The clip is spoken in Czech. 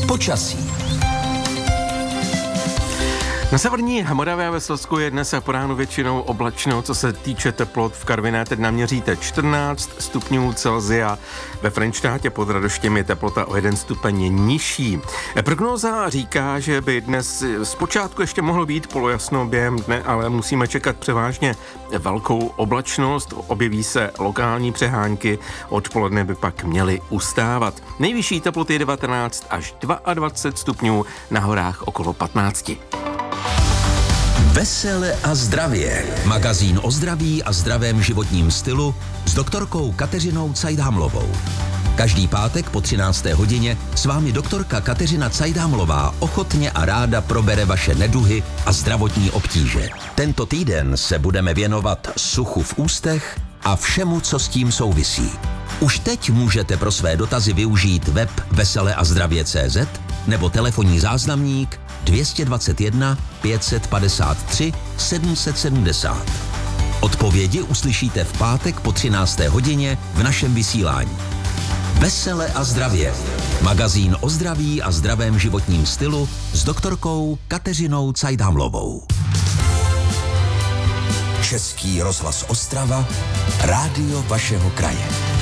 Počasí. Na severní Moravě a ve Slezsku je dnes po ránu většinou oblačno, co se týče teplot. V Karviné teď naměříte 14 stupňů Celsia, ve Frenštátě pod Radoštěm je teplota o 1 stupeň nižší. Prognóza říká, že by dnes zpočátku ještě mohlo být polojasno během dne, ale musíme čekat převážně velkou oblačnost, objeví se lokální přehánky, odpoledne by pak měly ustávat. Nejvyšší teploty je 19 až 22 stupňů, na horách okolo 15. Vesele a zdravě. Magazín o zdraví a zdravém životním stylu s doktorkou Kateřinou Cajdhamlovou. Každý pátek po 13. hodině s vámi doktorka Kateřina Cajdhamlová ochotně a ráda probere vaše neduhy a zdravotní obtíže. Tento týden se budeme věnovat suchu v ústech a všemu, co s tím souvisí. Už teď můžete pro své dotazy využít web veseleazdravě.cz nebo telefonní záznamník 221 553 770. Odpovědi uslyšíte v pátek po 13. hodině v našem vysílání. Vesele a zdravě. Magazín o zdraví a zdravém životním stylu s doktorkou Kateřinou Cajdhamlovou. Český rozhlas Ostrava, rádio vašeho kraje.